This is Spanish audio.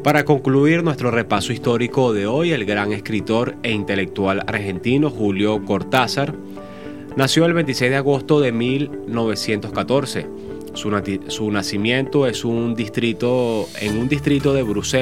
Para concluir nuestro repaso histórico de hoy, el gran escritor e intelectual argentino Julio Cortázar nació el 26 de agosto de 1914. Su nacimiento es en un distrito de Bruselas,